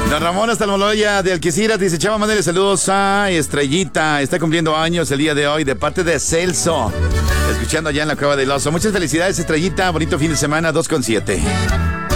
Don Ramón hasta Almoloya de Algeciras dice: Chava, mándale saludos a Estrellita. Está cumpliendo años el día de hoy de parte de Celso. Escuchando allá en la Cueva del Oso. Muchas felicidades, Estrellita. Bonito fin de semana, 2:07.